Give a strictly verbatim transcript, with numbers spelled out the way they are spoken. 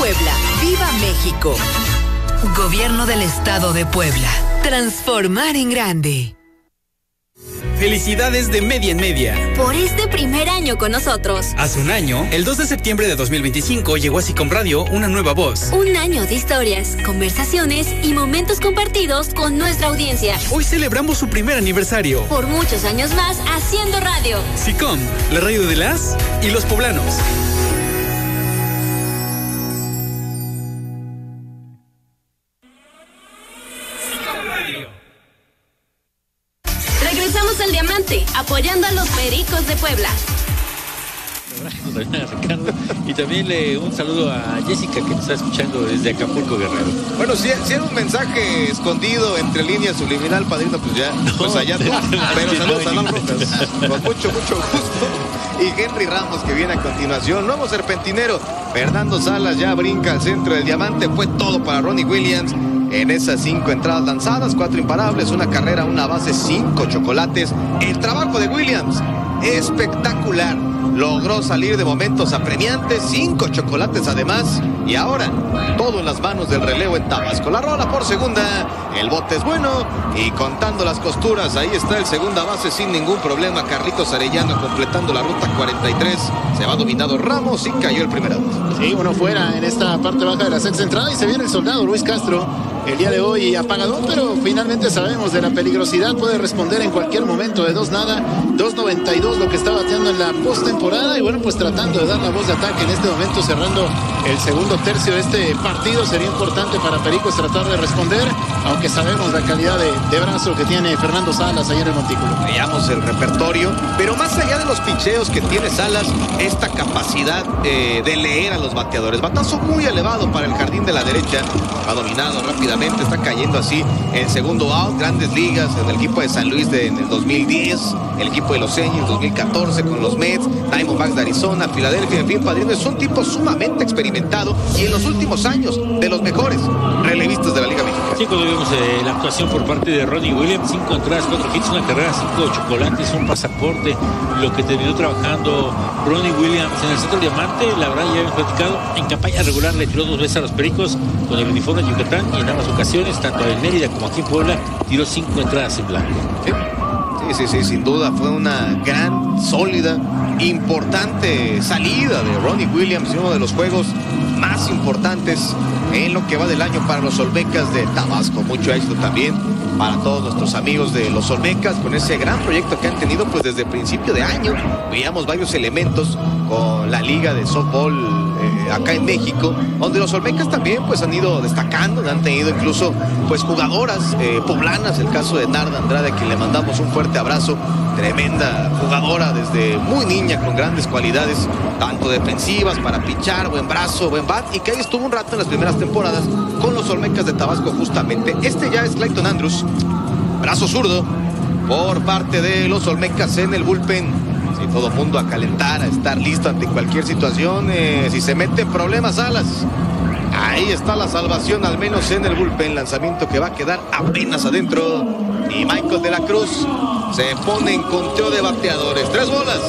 Puebla. ¡Viva México! Gobierno del Estado de Puebla. Transformar en grande. Felicidades de Media en Media por este primer año con nosotros. Hace un año, el dos de septiembre de dos mil veinticinco, llegó a Sicom Radio una nueva voz. Un año de historias, conversaciones y momentos compartidos con nuestra audiencia. Hoy celebramos su primer aniversario. Por muchos años más, haciendo radio. Sicom, la radio de las y los poblanos. Regresamos al Diamante, apoyando a los Pericos de Puebla. Ricardo, y también le, un saludo a Jessica, que nos está escuchando desde Acapulco, Guerrero. Bueno, si, si era un mensaje escondido entre líneas subliminal, padrino, pues ya, no, pues allá tú. Pero saludos a Las Rojas, con mucho, mucho gusto. Y Henry Ramos, que viene a continuación. Nuevo serpentinero, Fernando Salas ya brinca al centro del Diamante. Fue todo para Ronnie Williams en esas cinco entradas lanzadas, cuatro imparables, una carrera, una base, cinco chocolates. El trabajo de Williams, espectacular. Logró salir de momentos apremiantes, cinco chocolates además, y ahora todo en las manos del relevo en Tabasco. La rola por segunda, el bote es bueno, y contando las costuras, ahí está el segunda base sin ningún problema. Carlitos Arellano completando la ruta cuarenta y tres, se va dominado Ramos y cayó el primer out. Sí, uno fuera en esta parte baja de la sexta entrada, y se viene el soldado Luis Castro. El día de hoy apagadón, pero finalmente sabemos de la peligrosidad, puede responder en cualquier momento. De dos nada, dos noventa y dos lo que está bateando en la postemporada, y bueno, pues tratando de dar la voz de ataque en este momento, cerrando el segundo tercio de este partido. Sería importante para Pericos tratar de responder, aunque sabemos la calidad de, de brazo que tiene Fernando Salas ahí en el montículo. Veamos el repertorio, pero más allá de los picheos que tiene Salas, esta capacidad eh, de leer a los bateadores. Batazo muy elevado para el jardín de la derecha, ha dominado rápidamente. Está cayendo así en segundo out. Grandes ligas en el equipo de San Luis de, en el dos mil diez, el equipo de los Angels dos mil catorce con los Mets, Diamondbacks de Arizona, Filadelfia, en fin, padrino, es un tipo sumamente experimentado y en los últimos años de los mejores relevistas de la Liga Mexicana. Sí, cuando vemos eh, la actuación por parte de Ronnie Williams, cinco entradas, cuatro hits, una carrera, cinco chocolates, un pasaporte, lo que terminó trabajando Ronnie Williams en el centro del Diamante. La verdad, ya hemos platicado, en campaña regular le tiró dos veces a los Pericos con el uniforme de Yucatán, y en ambas ocasiones, tanto en Mérida como aquí en Puebla, tiró cinco entradas en blanco. Sí, sí, sí, sí, sin duda fue una gran, sólida, importante salida de Ronnie Williams, uno de los juegos más importantes en lo que va del año para los Olmecas de Tabasco. Mucho éxito también para todos nuestros amigos de los Olmecas con ese gran proyecto que han tenido pues desde principio de año. Veíamos varios elementos con la liga de softball eh, acá en México, donde los Olmecas también pues han ido destacando, han tenido incluso pues jugadoras eh, poblanas, el caso de Narda Andrade, a quien le mandamos un fuerte abrazo. Tremenda jugadora desde muy niña, con grandes cualidades, tanto defensivas, para pichar, buen brazo, buen bat, y que ahí estuvo un rato en las primeras temporadas con los Olmecas de Tabasco justamente. Este ya es Clayton Andrews, brazo zurdo por parte de los Olmecas en el bullpen. Si todo mundo a calentar, a estar listo ante cualquier situación, eh, si se mete en problemas Salas, ahí está la salvación, al menos en el bullpen. Lanzamiento que va a quedar apenas adentro, y Michael de la Cruz se pone en conteo de bateadores. Tres bolas.